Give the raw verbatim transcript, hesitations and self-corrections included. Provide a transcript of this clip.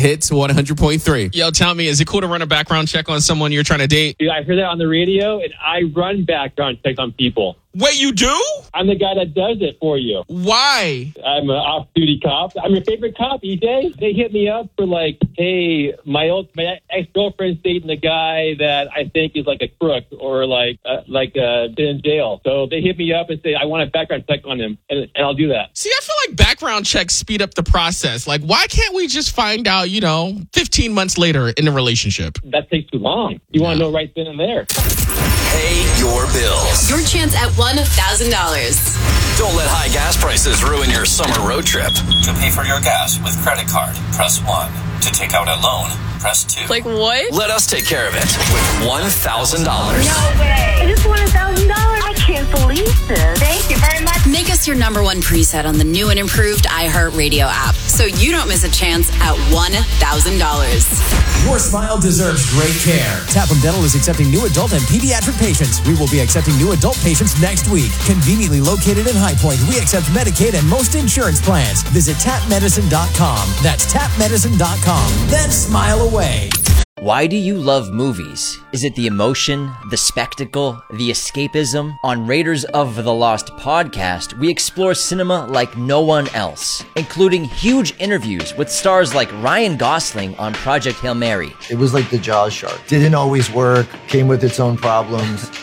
Hits one hundred point three. Yo, tell me, is it cool to run a background check on someone you're trying to date? Dude, I heard that on the radio, and I run background checks on people. Wait, you do? I'm the guy that does it for you. Why? I'm an off-duty cop. I'm your favorite cop, E J. They hit me up for like, hey, my old my ex-girlfriend's dating a guy that I think is like a crook or like uh, like uh, been in jail. So they hit me up and say, I want a background check on him, and, and I'll do that. See, I feel like background checks speed up the process. Like, why can't we just find out, you know, fifteen months later in a relationship? That takes too long. You yeah. want to know right then and there. Pay your bills. Your chance at one thousand dollars. Don't let high gas prices ruin your summer road trip. To pay for your gas with credit card, press one. To take out a loan, press two. Like what? Let us take care of it with one thousand dollars. No way. I just won one thousand dollars. I can't believe this. Thank you very much. Make us your number one preset on the new and improved iHeartRadio app so you don't miss a chance at one thousand dollars. Your smile deserves great care. Tapham Dental is accepting new adult and pediatric patients. We will be accepting new adult patients next week. Conveniently located in High Point, we accept Medicaid and most insurance plans. Visit tap medicine dot com. That's tap medicine dot com. Then smile away. Why do you love movies? Is it the emotion, the spectacle, the escapism? On Raiders of the Lost podcast, we explore cinema like no one else, including huge interviews with stars like Ryan Gosling on Project Hail Mary. It was like the Jaws shark. Didn't always work, came with its own problems.